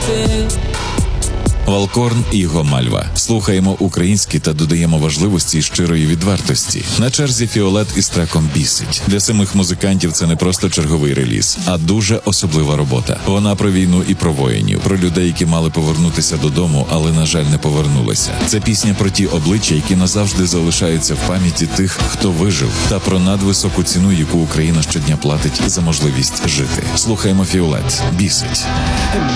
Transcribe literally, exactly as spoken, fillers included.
Валкорн і Іго Мальва. Слухаємо українські та додаємо важливості і щирої відвертості. На черзі Фіолет із треком «Бісить». Для самих музикантів це не просто черговий реліз, а дуже особлива робота. Вона про війну і про воїнів, про людей, які мали повернутися додому, але, на жаль, не повернулися. Це пісня про ті обличчя, які назавжди залишаються в пам'яті тих, хто вижив, та про надвисоку ціну, яку Україна щодня платить за можливість жити. Слухаємо Фіолет. «Бісить».